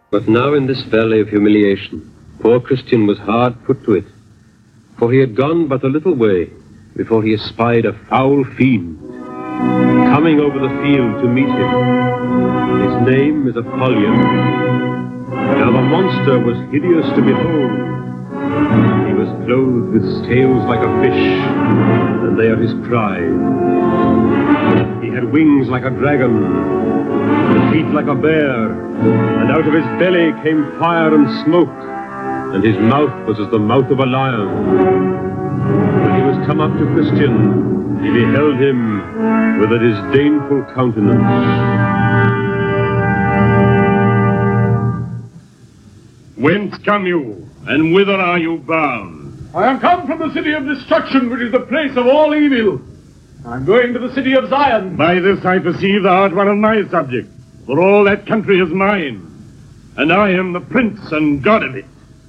But now in this valley of humiliation, poor Christian was hard put to it, for he had gone but a little way before he espied a foul fiend coming over the field to meet him. His name is Apollyon. Now the monster was hideous to behold. He was clothed with scales like a fish, and they are his pride. He had wings like a dragon, and feet like a bear, and out of his belly came fire and smoke, and his mouth was as the mouth of a lion. When he was come up to Christian, he beheld him with a disdainful countenance. Whence come you, and whither are you bound? I am come from the city of destruction, which is the place of all evil. I am going to the city of Zion. By this I perceive thou art one of my subjects, for all that country is mine, and I am the prince and god of it.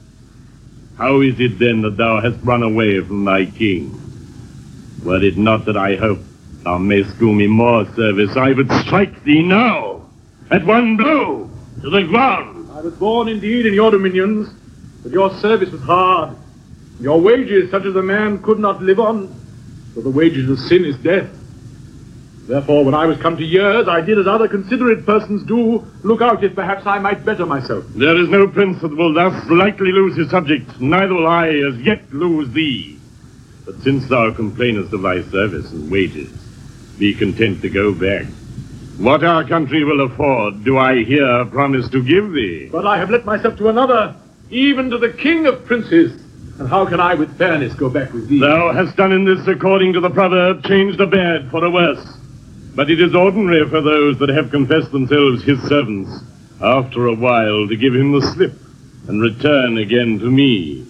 How is it then that thou hast run away from thy king? Were it not that I hope thou mayst do me more service, I would strike thee now, at one blow, to the ground. I was born indeed in your dominions, but your service was hard. Your wages such as a man could not live on, for the wages of sin is death. Therefore, when I was come to years, I did as other considerate persons do, look out if perhaps I might better myself. There is no prince that will thus lightly lose his subject, neither will I as yet lose thee. But since thou complainest of thy service and wages, be content to go back. What our country will afford, do I here promise to give thee. But I have let myself to another, even to the king of princes. And how can I with fairness go back with thee? Thou hast done in this according to the proverb, changed a bad for a worse. But it is ordinary for those that have confessed themselves his servants, after a while to give him the slip, and return again to me.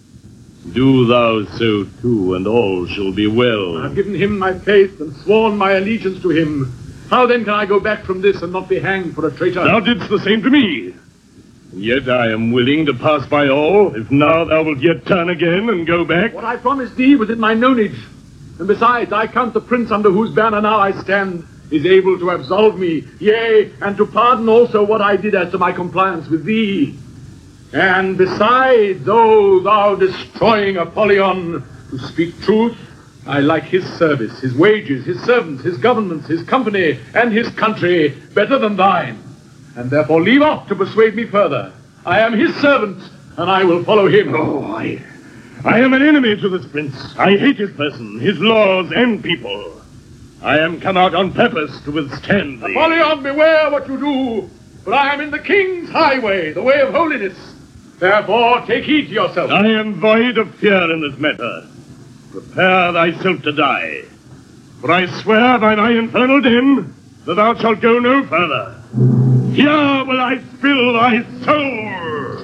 Do thou so too, and all shall be well. I have given him my faith, and sworn my allegiance to him. How then can I go back from this, and not be hanged for a traitor? Thou didst the same to me. And yet I am willing to pass by all, if now thou wilt yet turn again and go back. What I promised thee was in my nonage. And besides, I count the prince under whose banner now I stand is able to absolve me, yea, and to pardon also what I did as to my compliance with thee. And besides, O thou destroying Apollyon, to speak truth, I like his service, his wages, his servants, his governments, his company, and his country better than thine. And therefore leave off to persuade me further. I am his servant, and I will follow him. Oh, I am an enemy to this prince. I hate his person, his laws, and people. I am come out on purpose to withstand thee. Apollyon, beware what you do, for I am in the king's highway, the way of holiness. Therefore, take heed to yourself. I am void of fear in this matter. Prepare thyself to die. For I swear by my infernal den that thou shalt go no further. Here will I spill thy soul.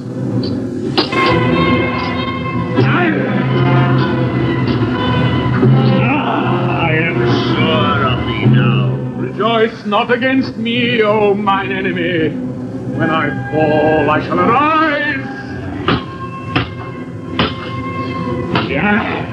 I am sure of thee now. Rejoice not against me, O mine enemy. When I fall, I shall arise. Yeah.